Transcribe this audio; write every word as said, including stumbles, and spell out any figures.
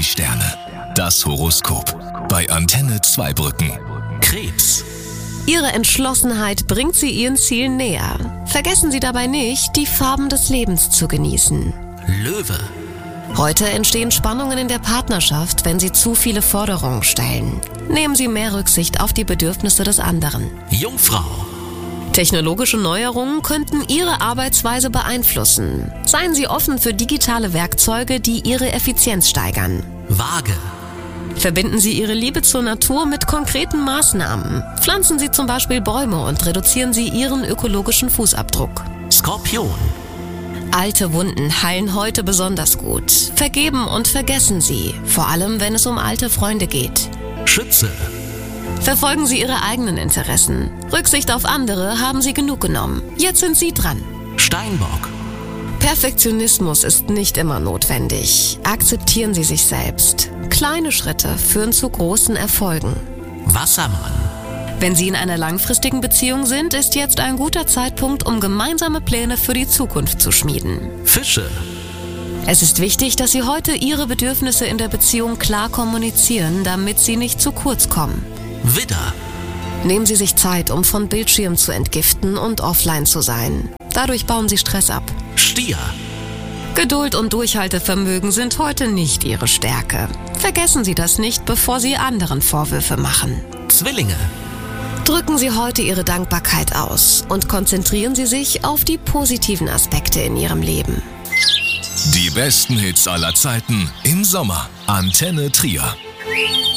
die Sterne. Das Horoskop. Bei Antenne Zweibrücken. Krebs. Ihre Entschlossenheit bringt Sie Ihren Zielen näher. Vergessen Sie dabei nicht, die Farben des Lebens zu genießen. Löwe. Heute entstehen Spannungen in der Partnerschaft, wenn Sie zu viele Forderungen stellen. Nehmen Sie mehr Rücksicht auf die Bedürfnisse des anderen. Jungfrau. Technologische Neuerungen könnten Ihre Arbeitsweise beeinflussen. Seien Sie offen für digitale Werkzeuge, die Ihre Effizienz steigern. Waage. Verbinden Sie Ihre Liebe zur Natur mit konkreten Maßnahmen. Pflanzen Sie zum Beispiel Bäume und reduzieren Sie Ihren ökologischen Fußabdruck. Skorpion. Alte Wunden heilen heute besonders gut. Vergeben und vergessen Sie, vor allem wenn es um alte Freunde geht. Schütze. Verfolgen Sie Ihre eigenen Interessen. Rücksicht auf andere haben Sie genug genommen. Jetzt sind Sie dran. Steinbock. Perfektionismus ist nicht immer notwendig. Akzeptieren Sie sich selbst. Kleine Schritte führen zu großen Erfolgen. Wassermann. Wenn Sie in einer langfristigen Beziehung sind, ist jetzt ein guter Zeitpunkt, um gemeinsame Pläne für die Zukunft zu schmieden. Fische. Es ist wichtig, dass Sie heute Ihre Bedürfnisse in der Beziehung klar kommunizieren, damit sie nicht zu kurz kommen. Widder. Nehmen Sie sich Zeit, um von Bildschirm zu entgiften und offline zu sein. Dadurch bauen Sie Stress ab. Stier. Geduld und Durchhaltevermögen sind heute nicht Ihre Stärke. Vergessen Sie das nicht, bevor Sie anderen Vorwürfe machen. Zwillinge. Drücken Sie heute Ihre Dankbarkeit aus und konzentrieren Sie sich auf die positiven Aspekte in Ihrem Leben. Die besten Hits aller Zeiten im Sommer. Antenne Trier.